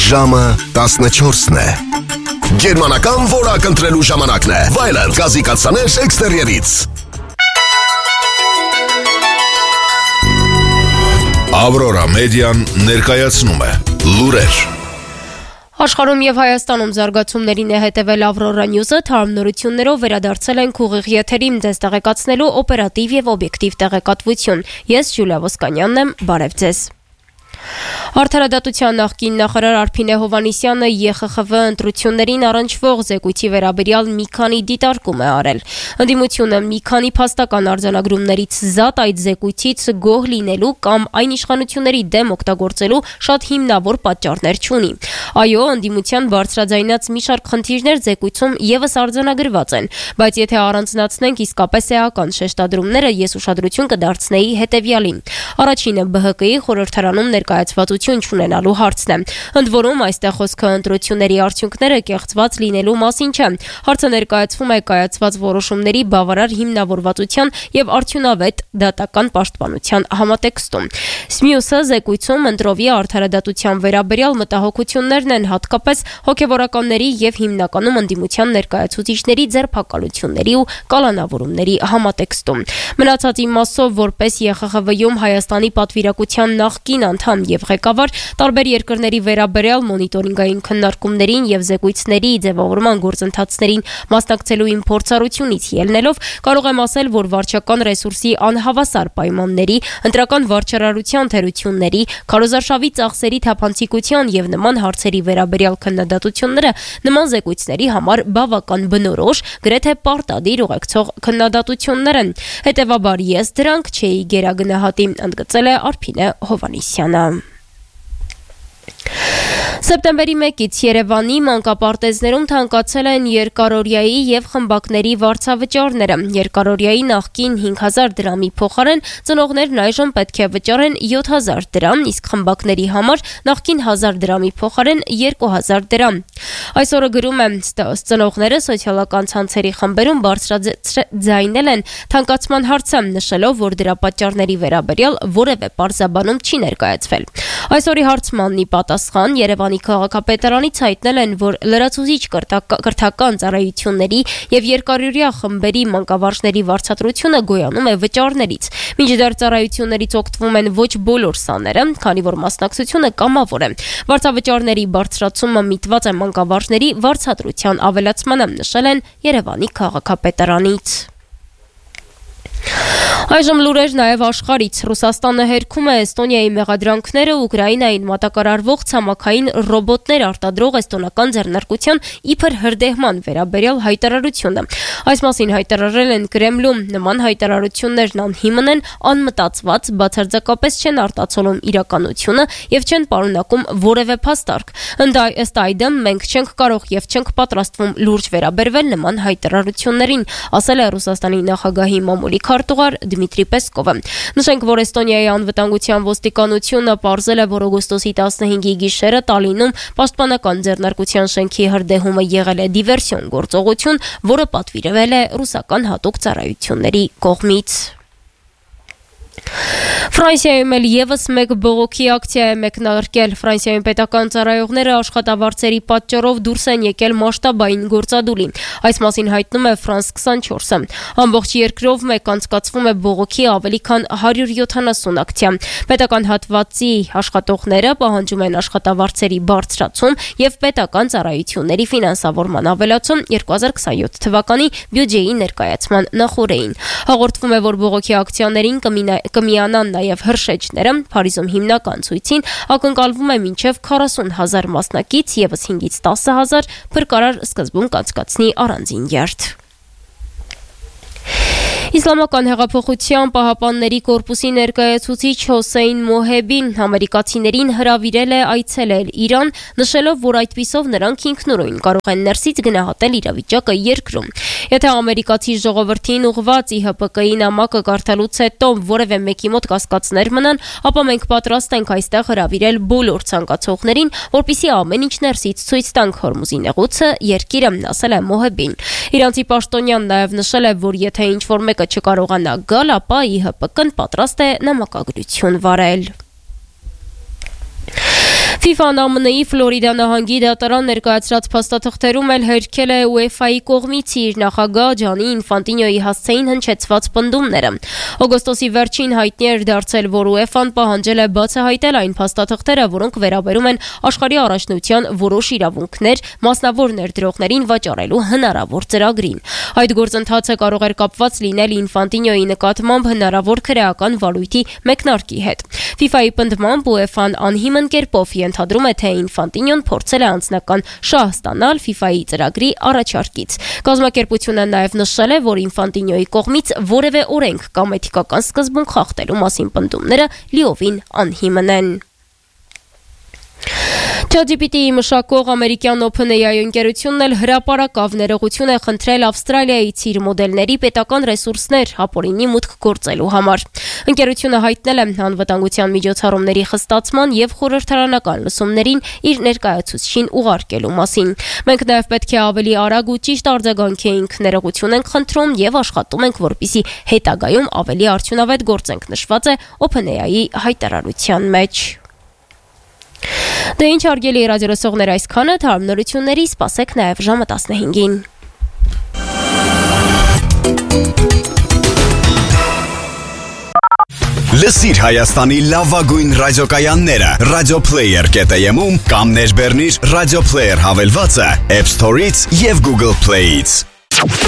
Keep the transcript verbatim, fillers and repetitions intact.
Ժամը տասնչորսն է։ Գերմանական որակ ընտրելու ժամանակն է։ Վայելանդ գազի կաթսաներ էքստերիերից։ Ավրորա մեդիան ներկայացնում է լուրեր։ Աշխարհում եւ Հայաստանում զարգացումներին է հետևել Ավրորա Նյուզը, թարմ նորություններով վերադարձել ենք ուղիղ եթերին ձեզ տեղեկացնելու օպերատիվ եւ օբյեկտիվ տեղեկատվություն։ Ես Ջուլիա Ոսկանյանն եմ, բարև ձեզ։ Արդարադատության նախկին նախարար Արփինե Հովհաննիսյանը Ե Խ Խ V ընտրություններին առնչվող զեկույցի վերաբերյալ մի քանի դիտարկում է արել։ Ընդդիմությունը մի քանի փաստական արձանագրումներից զատ այդ զեկույցից գոհ լինելու կամ այն իշխանությունների դեմ օգտագործելու շատ հիմնավոր պատճառներ չունի։ Այո, ընդդիմության բարձրաձայնած մի շարք խնդիրներ զեկույցում եւս արձանագրված են, բայց եթե առանձնացնենք իսկապես էական շեշտադրումները, ես ուշադրություն կդարձնեի հետեւյալին։ Առաջինը Բ Հ Կ-ի խորհրդարանում ներկայացվածություն չունենալու հարցն է։ Ընդ որում, այստեղ խոսքը ընտրությունների արդյունքները կեղծված լինելու մասին չէ։ Հարցը ներկայացվում է կայացված որոշումների բավարար հիմնավորվածության եւ արդյունավետ դատական պաշտպանության համատեքստում։ Մյուսը զեկույցում ընտրովի արդարադատության վերաբերյալ մտահոգություններն են, հատկապես հոգեվորականների եւ հիմնականում ընդդիմության ներկայացուցիչների ձերբակալությունների ու կալանավորումների համատեքստում։ Մնացածի մասով, որպես Ե Խ Խ V-ում Հայաստանի պատվիրակության նախկին անդամ եւ ղեկավար, տարբեր երկրների վերաբերյալ մոնիտորինգային քննարկումներին եւ զեկույցների ձևավորման գործընթացներին մասնակցելու փորձառությունից ելնելով, կարող եմ ասել, որ վարչական ռեսուրսի անհավասար պայմանների, ընտրական վարչարարության թերությունների, քարոզարշավի ծախսերի թափանցիկության եւ նման հարցերի վերաբերյալ քննադատությունները նման զեկույցների համար բավական բնորոշ, գրեթե պարտադիր ուղեկցող քննադատություններ են։ Հետևաբար ես դրանք չէի գերագնահատի, ընդգծել է Արփինե Հովհաննիսյանը։ Սեպտեմբերի մեկից Երևանի մանկապարտեզներում թանկացել են երկարօրյայի եւ խմբակների վարձավճարները։ Երկարօրյայի նախկին հինգ հազար դրամի փոխարեն ծնողներն այժմ պետք է վճարեն յոթ հազար դրամ, իսկ խմբակների համար նախկին հազար դրամի փոխարեն երկու հազար դրամ։ Այսօրը գրում եմ, ծնողները սոցիալական ցանցերի խմբերում բարձրաձայնել են թանկացման հարցը, նշելով, որ դրա պատճառների վերաբերյալ որևէ պարզաբանում չի ներկայացվել։ Այսօրի հարցմանն ի պատասխան Երևանի քաղաքապետարանից հայտնել են, որ լրացուցիչ կրթական ծառայությունների եւ երկարօրյա խմբերի մանկավարժների վարձատրությունը գոյանում է վճարներից։ Մինչդեռ ծառայություններից օգտվում են ոչ բոլոր սաները, քանի որ մասնակցությունը կամավոր է։ Վարձավճարների բարձրացումը միտված է մանկավարժների վարձատրության ավելացմանը, նշել են Երևանի քաղաքապետարանից։ Այժմ լուրեր նաև աշխարհից։ Ռուսաստանը հերքում է Էստոնիայի մեղադրանքները Ուկրաինային մատակարարվող ցամաքային ռոբոտներ արտադրող էստոնական ձեռնարկության իբր հրդեհման վերաբերյալ հայտարարությունը։ Այս մասին հայտարարել են Կրեմլում։ Նման հայտարարություններն անհիմն են, անմտածված, բացարձակապես չեն արտացոլում իրականությունը եւ չեն պարունակում որևէ փաստարկ։ Ըստ այդմ մենք չենք կարող եւ չենք պատրաստվում լուրջ վերաբերվել նման հայտարարություններին, ասել է Ռուսաստանի նախագահի մամուլի քարտուղար Դմիտրի Պեսկովը։ Նշենք, որ Էստոնիայի անվտանգության ոստիկանությունը պարզել է, որ օգոստոսի տասնհինգի գիշերը Տալինում պաշտպանական ձեռնարկության շենքի հրդեհումը եղել է դիվերսիոն գործողություն, որը պատվիրվել է ռուսական հատուկ ծառայությունների կողմից։ Ֆրանսիայում էլ եւս մեկ բողոքի ակցիա է մեկնարկել։ Ֆրանսիայում պետական ծառայողները աշխատավարձերի պատճառով դուրս են եկել մասշտաբային գործադուլի։ Այս մասին հայտնում է Ֆրանս քսանչորսը։ Ամբողջ երկրով մեկ անցկացվում է բողոքի ավելի քան հարյուր յոթանասուն ակցիա։ Պետական հատվածի աշխատողները պահանջում են աշխատավարձերի բարձրացում եւ պետական ծառայությունների ֆինանսավորման ավելացում երկու հազար քսանյոթ թվականի բյուջեի ներկայացման նախօրեին։ Հաղորդվում է, որ բողոքի ակցիաներին կմիանան նաև հրշեջները։ Փարիզում հիմնական ցույցին ակնկալվում է մինչև քառասուն հազար մասնակից, եւս հինգից տասը հազար փրկարար սկզբում կանցկացնի առանձին երթ։ Իսլամական հեղափոխության պահապանների կորպուսի ներկայացուցիչ Հոսեյն Մոհեբին ամերիկացիներին հրավիրել է այցելել Իրան, նշելով, որ այդպիսով նրանք ինքնուրույն կարող են ներսից գնահատել իրավիճակը երկրում։ Եթե ամերիկացի ժողովրդին ուղղված ի Հ Պ Կ-ի նամակը կարդալուց հետո որևէ մեկի մոտ կասկածներ մնան, ապա մենք պատրաստ ենք այստեղ հրավիրել բոլոր ցանկացողներին, որպեսզի ամեն ինչ ներսից ցույց տանք Հորմուզի նեղուցը երկիրը, ասել է Մոհեբին։ Իրանցի պաշտոնյան նաև նշել է, որ եթե ինչ-որ մեկը չկարողանա գալ, ապա ի Հ Պ Կ-ն պատրաստ է նամակագրություն վարել։ FIFA-ն Α M N-ի Ֆլորիդա նահանգի դատարան ներկայացրած փաստաթղթերում էլ հերքել է UEFA-ի կողմից իր նախագահ Ջանի Ինֆանտինյոյի հասցեին հնչեցված պնդումները։ Օգոստոսի վերջին հայտնի էր դարձել, որ UEFA-ն պահանջել է բացահայտել այն փաստաթղթերը, որոնք վերաբերում են աշխարհի առաջնության որոշ իրավունքներ մասնավոր ներդրողներին վաճառելու հնարավոր ծրագրին։ Այդ գործընթացը կարող էր կապված լինել Ինֆանտինյոյի նկատմամբ հնարավոր քրեական վալույթի մեկնարկի հետ։ FIFA-ի պնդմամբ UEFA-ն անհիմն կերպով ենթադրում է, թե Ինֆանտինյոն փորձել է անձնական շահ ստանալ FIFA-ի ծրագրի առաջարկից։ Կազմակերպությունը նաև նշել է, որ Ինֆանտինյոյի կողմից որևէ օրենք կամ էթիկական սկզբունք խախտելու մասին պնդումները լիովին անհիմն են։ ChatGPT-ի մշակող ամերիկյան OpenAI ընկերությունն էլ հրապարակավ ներողություն է խնդրել Ավստրալիայից իր մոդելների պետական ռեսուրսներ ապօրինի մուտք գործելու համար։ Ընկերությունը հայտնել է անվտանգության միջոցառումների խստացման եւ խորհրդարանական լսումներին իր ներկայացուցչին ուղարկելու մասին։ Մենք նաեւ պետք է ավելի արագ ու ճիշտ արձագանքենք, ներողություն ենք խնդրում եւ աշխատում ենք, որպեսզի հետագայում ավելի արդյունավետ գործենք, նշված է OpenAI-ի հայտարարության մեջ։ Դե ինչ հարգելի ռադիոլսողներ, այսքանը, թարմ նորությունների սպասեք նաև ժամը տասնհինգին։ Լսիր Հայաստանի լավագույն ռադիոկայանները Radioplayer կետ եմ-ում կամ ներբեռնիր Radioplayer հավելվածը App Store-ից և Google Play-ից։